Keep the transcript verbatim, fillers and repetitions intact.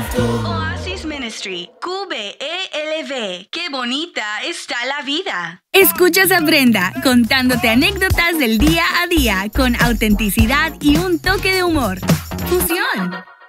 Oasis Ministry, Q B E L V. ¡Qué bonita está la vida! Escuchas a Brenda contándote anécdotas del día a día con autenticidad y un toque de humor. Fusión.